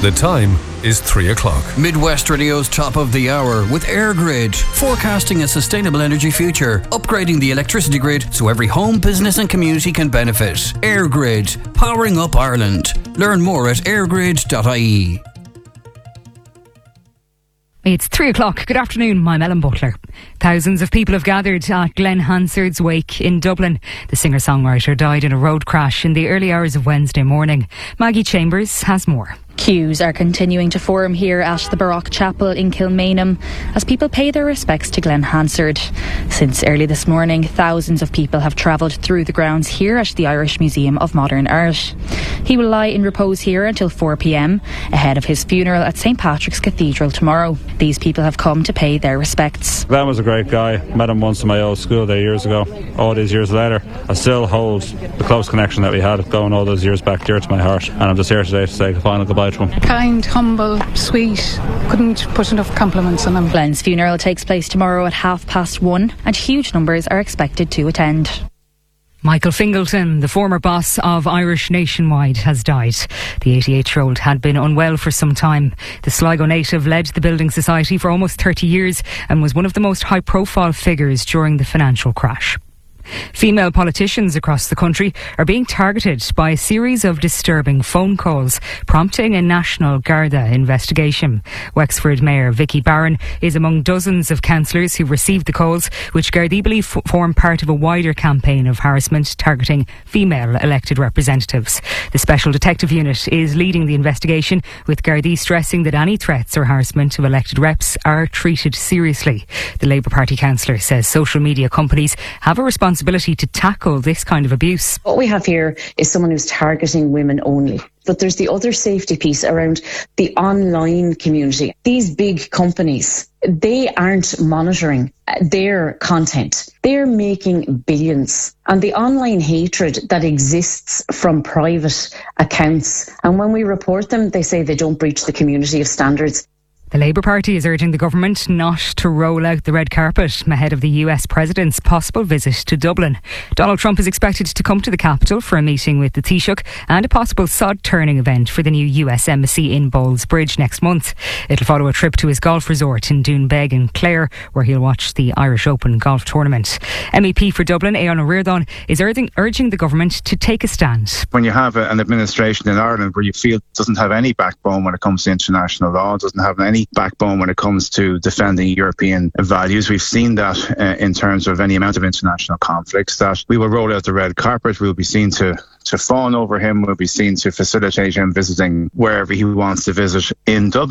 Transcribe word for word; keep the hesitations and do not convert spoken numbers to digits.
The time is three o'clock. Midwest Radio's top of the hour with EirGrid, forecasting a sustainable energy future, upgrading the electricity grid so every home, business and community can benefit. EirGrid, powering up Ireland. Learn more at airgrid dot I E. It's three o'clock. Good afternoon, I'm Ellen Butler. Thousands of people have gathered at Glenn Hansard's wake in Dublin. The singer-songwriter died in a road crash in the early hours of Wednesday morning. Maggie Chambers has more. Queues are continuing to form here at the Baroque Chapel in Kilmainham as people pay their respects to Glenn Hansard. Since early this morning, thousands of people have travelled through the grounds here at the Irish Museum of Modern Art. He will lie in repose here until four p.m, ahead of his funeral at St Patrick's Cathedral tomorrow. These people have come to pay their respects. Glenn was a great guy. Met him once in my old school there years ago. All these years later, I still hold the close connection that we had going all those years back dear to my heart. And I'm just here today to say a final goodbye to him. Kind, humble, sweet. Couldn't put enough compliments on him. Glenn's funeral takes place tomorrow at half past one and huge numbers are expected to attend. Michael Fingleton, the former boss of Irish Nationwide, has died. The eighty-eight-year-old had been unwell for some time. The Sligo native led the Building Society for almost thirty years and was one of the most high-profile figures during the financial crash. Female politicians across the country are being targeted by a series of disturbing phone calls, prompting a National Garda investigation. Wexford Mayor Vicky Barron is among dozens of councillors who received the calls, which Gardaí believe f- form part of a wider campaign of harassment targeting female elected representatives. The Special Detective Unit is leading the investigation, with Gardaí stressing that any threats or harassment of elected reps are treated seriously. The Labour Party councillor says social media companies have a responsibility to tackle this kind of abuse. What we have here is someone who's targeting women only. But there's the other safety piece around the online community. These big companies, they aren't monitoring their content. They're making billions. And the online hatred that exists from private accounts, and when we report them, they say they don't breach the community of standards. The Labour Party is urging the government not to roll out the red carpet ahead of the U S President's possible visit to Dublin. Donald Trump is expected to come to the capital for a meeting with the Taoiseach and a possible sod-turning event for the new U S Embassy in Bowlesbridge next month. It'll follow a trip to his golf resort in Doonbeg in Clare, where he'll watch the Irish Open golf tournament. M E P for Dublin, Aodhán Ó Ríordáin, is urging, urging the government to take a stand. When you have a, an administration in Ireland where you feel it doesn't have any backbone when it comes to international law, doesn't have any backbone when it comes to defending European values. We've seen that uh, in terms of any amount of international conflicts, that we will roll out the red carpet. We'll be seen to, to fawn over him. We'll be seen to facilitate him visiting wherever he wants to visit in Dublin.